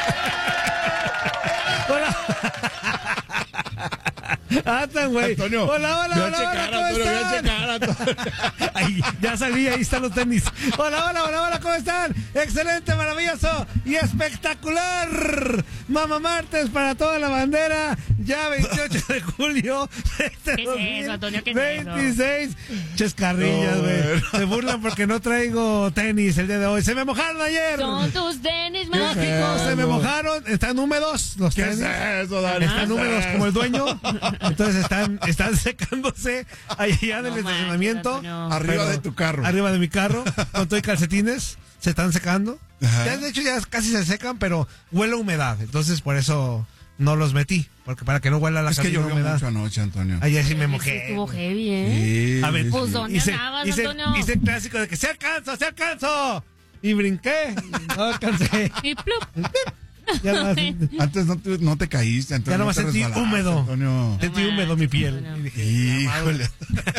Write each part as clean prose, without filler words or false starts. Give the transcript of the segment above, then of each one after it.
Hola. Güey. Antonio. Hola, ¿cómo están? Ay, ya salí, ahí están los tenis. Hola, ¿cómo están? Excelente, maravilloso y espectacular. Mamá Martes para toda la bandera. Ya 28 de julio. ¿Qué es eso, Antonio? ¿Qué es 26. Chescarrillas, güey. Se burlan porque no traigo tenis el día de hoy. Se me mojaron ayer. Son tus tenis mágicos. Se me mojaron. Están húmedos los tenis. ¿Qué es eso, Dani? Están húmedos como el dueño. Entonces están secándose allá del estacionamiento. Arriba de tu carro. Arriba de mi carro. Con todo y calcetines. Se están secando. Ajá. Ya, de hecho, ya casi se secan, pero huele a humedad. Entonces, por eso no los metí. Porque para que no huela la Es que llovió humedad. mucho anoche, Antonio. Ayer sí me mojé. Estuvo heavy, ¿eh? Sí, A ver, Pues, ¿dónde andabas, Antonio? hice el clásico de que se alcanzo. Y brinqué. No alcancé. Y plup. Ya no, Antes no te caíste, Antonio. ya no me te sentí resbalaste, húmedo. Antonio. Sentí húmedo mi piel. Y dije, Híjole.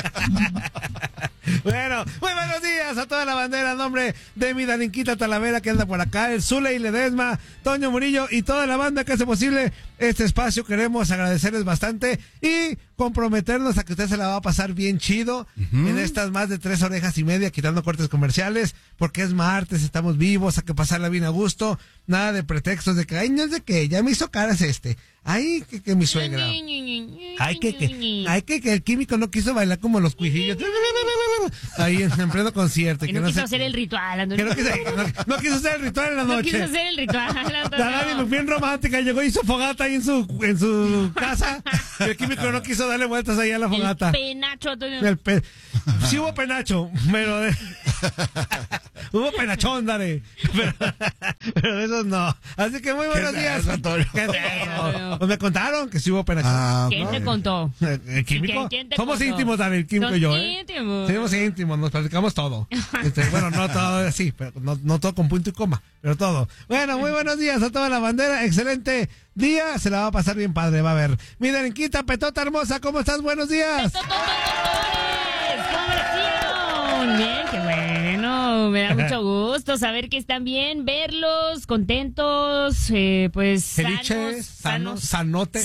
bueno, muy buenos días a toda la bandera. En nombre de mi Darinquita Talavera que anda por acá, el Zule y Ledesma, Toño Murillo y toda la banda que hace posible este espacio. Queremos agradecerles bastante y comprometernos a que usted se la va a pasar bien chido en estas más de 3 horas y media, quitando cortes comerciales, porque es martes, estamos vivos, hay que pasarla bien a gusto. Nada de pretextos de que, ay, no es de que ya me hizo caras ay, que mi suegra. Ay, que el químico no quiso bailar como los cuijillos. Ahí en pleno concierto. Que no quiso hacer el ritual, Antonio. No quiso hacer el ritual en la noche. No quiso hacer el ritual, La Dani bien romántica, llegó y hizo fogata ahí en su casa. Y el químico no quiso darle vueltas ahí a la fogata. El penacho, Antonio. Sí hubo penacho, pero hubo penachón, dale. Pero de esos no. Así que muy buenos días. Antonio? Pues me contaron que sí hubo penachón. ¿Quién te contó? ¿El químico? ¿Quién te Somos contó? íntimos, Dani, el químico y yo, íntimos. Somos íntimos, nos platicamos todo. Bueno, no todo así, pero no todo con punto y coma, pero todo. Bueno, muy buenos días a toda la bandera. Excelente día, se la va a pasar bien padre, va a ver. Mi Darinquita, Petota hermosa, ¿cómo estás? Buenos días. ¿Cómo están? Bien, qué bueno. Me da mucho gusto saber que están bien, verlos contentos, pues Felices, sanotes.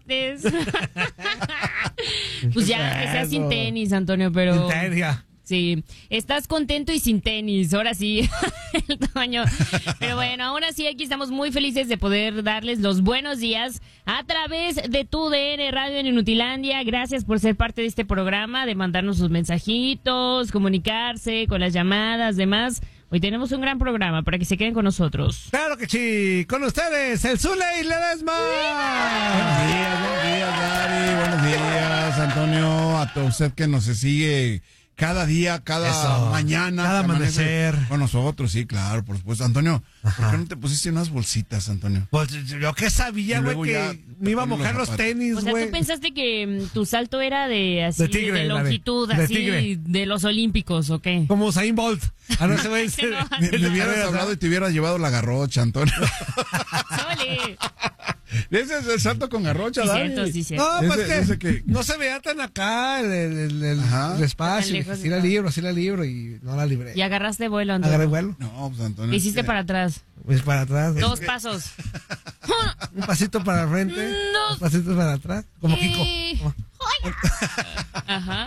Pues ya que sea sin tenis, Antonio, pero... Sin tenis. Sí, estás contento y sin tenis, ahora sí, el tamaño. Pero bueno, aún así aquí estamos muy felices de poder darles los buenos días a través de tu DN Radio en Inutilandia. Gracias por ser parte de este programa, de mandarnos sus mensajitos, comunicarse con las llamadas, demás. Hoy tenemos un gran programa para que se queden con nosotros. Claro que sí, con ustedes, el Zule y Ledesma. Buenos días, Dari. Buenos días, Antonio. A todo usted que nos sigue cada día, cada mañana. Cada amanecer. Con nosotros, sí, claro, por supuesto. Antonio, ¿por qué no te pusiste unas bolsitas, Antonio? Pues yo qué sabía, güey, que me iba a mojar los tenis, güey. O sea, ¿tú pensaste que tu salto era de así, de longitud, así, de los olímpicos, o qué? Como Usain Bolt. Ah, no se va a decir. Me hubieras hablado y te hubieras llevado la garrocha, Antonio. ¡Sole! Ese es el salto con garrocha, Dani. Sí, cierto. No, pues que no se veía tan acá el espacio. Sí la libro y no la libré. Y agarraste vuelo, Antonio. Agarré vuelo. No, pues Antonio. Hiciste para atrás. Pues para atrás. 2 pasos. Un pasito para el frente. 2 pasitos para atrás. Como Kiko. Ajá.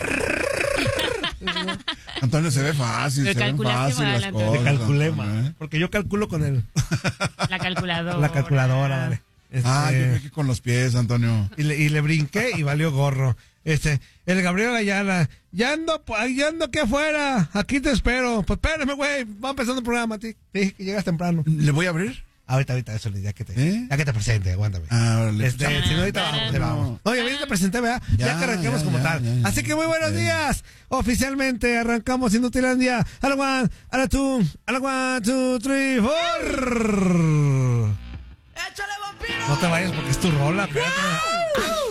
Antonio, se ve fácil. Te se ven calculaste fácil mal, las Antonio. cosas. Te calculé Antonio, mal. Porque yo calculo con La calculadora. la calculadora, dale. Yo creo que con los pies, Antonio. Y le brinqué y valió gorro. El Gabriel Ayala, ya ando aquí afuera, aquí te espero. Pues espérame, güey, va empezando el programa, te dije que llegas temprano. ¿Le voy a abrir? Ahorita, eso, ya que te presente, aguántame. Si no, ahorita vamos. No, ya te presenté, ¿verdad? Ya que arrancamos como tal. Así que muy buenos días. Oficialmente arrancamos Inutilandia. A la 1, a la 2, a la 1, 2, 3, 4. ¡Échale, vampiro! No te vayas porque es tu rola, espérate.